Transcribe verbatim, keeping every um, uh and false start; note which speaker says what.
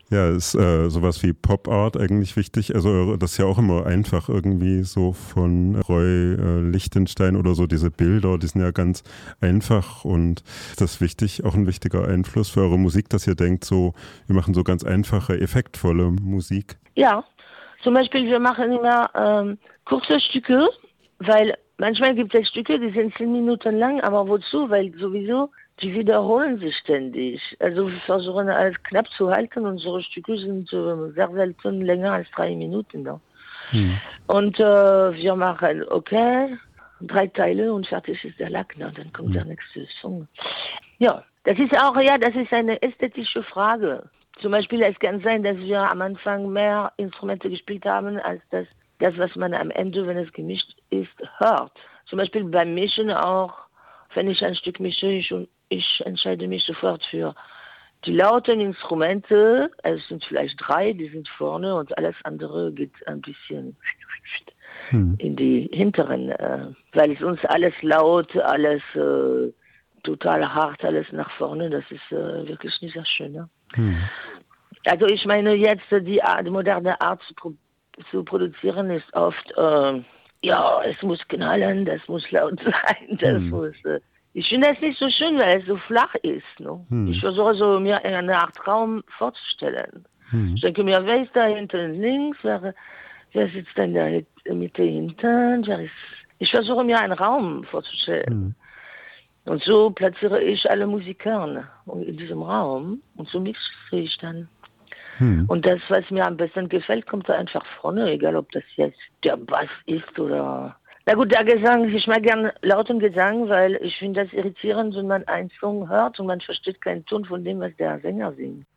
Speaker 1: Ja, ist äh, sowas wie Pop-Art eigentlich wichtig? Also das ist ja auch immer einfach irgendwie so von Roy äh, Lichtenstein oder so, diese Bilder, die sind ja ganz einfach und ist das wichtig, auch ein wichtiger Einfluss für eure Musik, dass ihr denkt, so, wir machen so ganz einfache, effektvolle Musik?
Speaker 2: Ja, zum Beispiel wir machen immer ähm, kurze Stücke, weil manchmal gibt es Stücke, die sind zehn Minuten lang, aber wozu? Weil sowieso die wiederholen sich ständig. Also wir versuchen alles knapp zu halten. Unsere Stücke sind äh, sehr selten länger als drei Minuten. Ne?
Speaker 1: Hm.
Speaker 2: Und äh, wir machen, okay, drei Teile und fertig ist der Lack. Ne? Dann kommt
Speaker 1: Hm.
Speaker 2: der nächste Song. Ja, das ist auch, ja, das ist eine ästhetische Frage. Zum Beispiel, es kann sein, dass wir am Anfang mehr Instrumente gespielt haben, als das, das, was man am Ende, wenn es gemischt ist, hört. Zum Beispiel beim Mischen auch, wenn ich ein Stück mische, ich, ich entscheide mich sofort für die lauten Instrumente. Es sind vielleicht drei, die sind vorne und alles andere geht ein bisschen
Speaker 1: Hm.
Speaker 2: in die hinteren, äh, weil es uns alles laut, alles äh, total hart, alles nach vorne, das ist äh, wirklich nicht sehr schön. Ne?
Speaker 1: Hm.
Speaker 2: Also ich meine jetzt, die, Art, die moderne Art zu, pro, zu produzieren ist oft, äh, ja, es muss knallen, das muss laut sein, das
Speaker 1: Hm.
Speaker 2: muss... Äh, ich finde es nicht so schön, weil es so flach ist. Ne?
Speaker 1: Hm.
Speaker 2: Ich versuche so mir eine Art Raum vorzustellen.
Speaker 1: Hm.
Speaker 2: Ich denke mir, wer ist da hinten links, wer, wer sitzt in der Mitte hinten, wer ist... Ich versuche mir einen Raum vorzustellen.
Speaker 1: Hm.
Speaker 2: Und so platziere ich alle Musiker in diesem Raum und so mixe ich dann.
Speaker 1: Hm.
Speaker 2: Und das, was mir am besten gefällt, kommt da einfach vorne, egal ob das jetzt der Bass ist oder... Na gut, der Gesang, ich mag gern lauten Gesang, weil ich finde das irritierend, wenn man einen Song hört und man versteht keinen Ton von dem, was der Sänger singt.